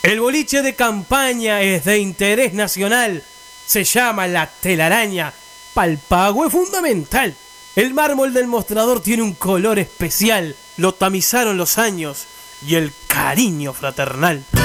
El boliche de campaña es de interés nacional. Se llama La Telaraña. Pa'l pago es fundamental. El mármol del mostrador tiene un color especial. Lo tamizaron los años y el cariño fraternal.